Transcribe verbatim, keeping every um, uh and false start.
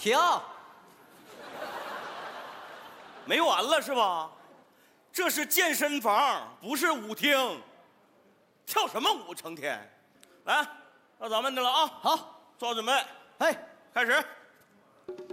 跳。 没完了是吧？这是健身房，不是舞厅。跳什么舞？成天，来，到咱们的了啊！ 好， 做好准备， 哎， 开始。